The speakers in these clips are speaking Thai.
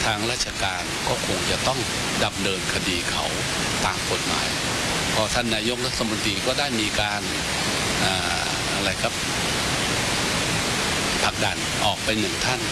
ทางราชการก็คงจะต้องดำเนินคดีเขาตามกฎหมายพอท่านนายกรัฐมนตรีก็ได้มีการอะไรครับผลักดันออกไปหนึ่งท่าน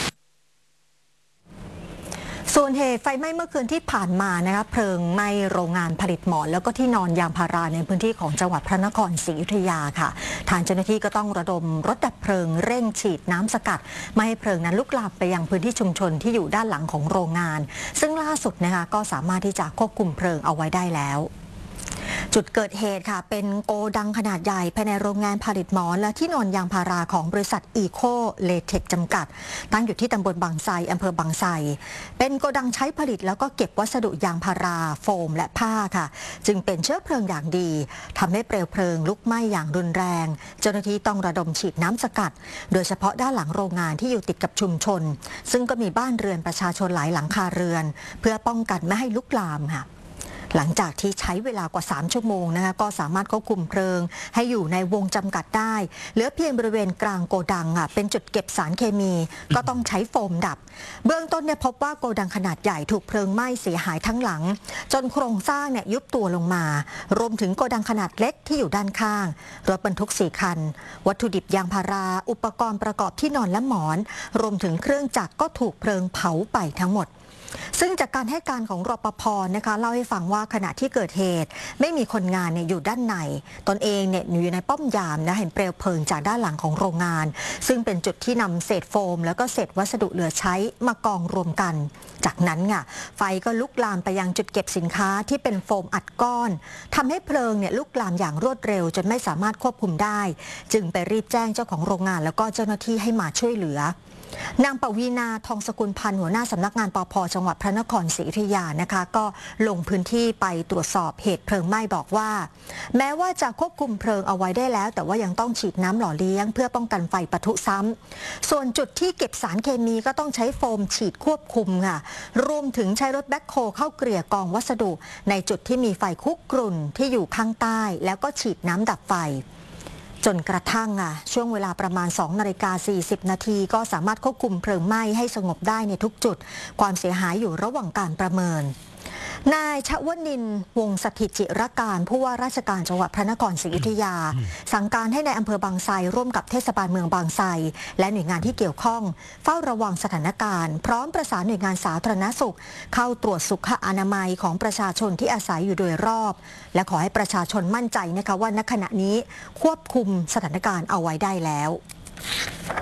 ส่วนเหตุไฟไหม้เมื่อคืนที่ผ่านมานะคะเพลิงไหม้โรงงานผลิตหมอนแล้วก็ที่นอนยางพาราในพื้นที่ของจังหวัดพระนครศรีอยุธยาค่ะทางเจ้าหน้าที่ก็ต้องระดมรถดับเพลิงเร่งฉีดน้ำสกัดไม่ให้เพลิงนั้นลุกลามไปยังพื้นที่ชุมชนที่อยู่ด้านหลังของโรงงานซึ่งล่าสุดนะคะก็สามารถที่จะควบคุมเพลิงเอาไว้ได้แล้วจุดเกิดเหตุค่ะเป็นโกดังขนาดใหญ่ภายในโรงงานผลิตหมอนและที่นอนยางพาราของบริษัทอีโคเลเทคจำกัดตั้งอยู่ที่ตำบลบางไทรอำเภอบางไทรเป็นโกดังใช้ผลิตแล้วก็เก็บวัสดุยางพาราโฟมและผ้าค่ะจึงเป็นเชื้อเพลิงอย่างดีทำให้เปลวเพลิงลุกไหม้อย่างรุนแรงเจ้าหน้าที่ต้องระดมฉีดน้ำสกัดโดยเฉพาะด้านหลังโรงงานที่อยู่ติดกับชุมชนซึ่งก็มีบ้านเรือนประชาชนหลายหลังคาเรือนเพื่อป้องกันไม่ให้ลุกลามค่ะหลังจากที่ใช้เวลากว่า3 ชั่วโมงนะคะก็สามารถควบคุมเพลิงให้อยู่ในวงจำกัดได้เหลือเพียงบริเวณกลางโกดังค่ะเป็นจุดเก็บสารเคมีก็ต้องใช้โฟมดับเบื้องต้นเนี่ยพบว่าโกดังขนาดใหญ่ถูกเพลิงไหม้เสียหายทั้งหลังจนโครงสร้างเนี่ยยุบตัวลงมารวมถึงโกดังขนาดเล็กที่อยู่ด้านข้างรถบรรทุก4 คันวัตถุดิบยางพาราอุปกรณ์ประกอบที่นอนและหมอนรวมถึงเครื่องจักรก็ถูกเพลิงเผาไปทั้งหมดซึ่งจากการให้การของรปภ.นะคะเล่าให้ฟังว่าขณะที่เกิดเหตุไม่มีคนงานเนี่ยอยู่ด้านในตนเองเนี่ยอยู่ในป้อมยามนะเห็นเปลวเพลิงจากด้านหลังของโรงงานซึ่งเป็นจุดที่นำเศษโฟมแล้วก็เศษวัสดุเหลือใช้มากองรวมกันจากนั้นค่ะไฟก็ลุกลามไปยังจุดเก็บสินค้าที่เป็นโฟมอัดก้อนทำให้เพลิงเนี่ยลุกลามอย่างรวดเร็วจนไม่สามารถควบคุมได้จึงไปรีบแจ้งเจ้าของโรงงานแล้วก็เจ้าหน้าที่ให้มาช่วยเหลือนางปวีณาทองสกุลพันธ์หัวหน้าสำนักงานปภ.จังหวัดพระนครศรีอยุธยานะคะก็ลงพื้นที่ไปตรวจสอบเหตุเพลิงไหม้บอกว่าแม้ว่าจะควบคุมเพลิงเอาไว้ได้แล้วแต่ว่ายังต้องฉีดน้ำหล่อเลี้ยงเพื่อป้องกันไฟปะทุซ้ำส่วนจุดที่เก็บสารเคมีก็ต้องใช้โฟมฉีดควบคุมค่ะรวมถึงใช้รถแบ็คโฮเข้าเกลี่ยกองวัสดุในจุดที่มีไฟคุกรุ่นที่อยู่ข้างใต้แล้วก็ฉีดน้ำดับไฟจนกระทั่งช่วงเวลาประมาณ2:40 นาทีก็สามารถควบคุมเพลิงไหม้ให้สงบได้ในทุกจุดความเสียหายอยู่ระหว่างการประเมินนายชวนินทร์วงศ์สถิตจิรการผู้ว่าราชการจังหวัดพระนครศรีอยุธยาสั่งการให้ในอำเภอบางไทรร่วมกับเทศบาลเมืองบางไทรและหน่วยงานที่เกี่ยวข้องเฝ้าระวังสถานการณ์พร้อมประสานหน่วยงานสาธารณสุขเข้าตรวจสุขอนามัยของประชาชนที่อาศัยอยู่โดยรอบและขอให้ประชาชนมั่นใจนะคะว่าณขณะนี้ควบคุมสถานการณ์เอาไว้ได้แล้ว